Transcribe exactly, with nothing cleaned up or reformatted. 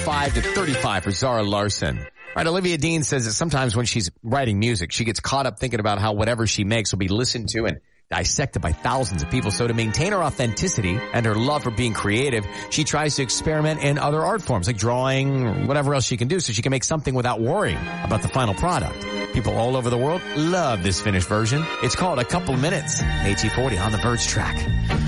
twenty-five to thirty-five for Zara Larson. All right, Olivia Dean says that sometimes when she's writing music, she gets caught up thinking about how whatever she makes will be listened to and dissected by thousands of people. So to maintain her authenticity and her love for being creative, she tries to experiment in other art forms like drawing or whatever else she can do so she can make something without worrying about the final product. People all over the world love this finished version. It's called A Couple Minutes. A T forty on the Verge track.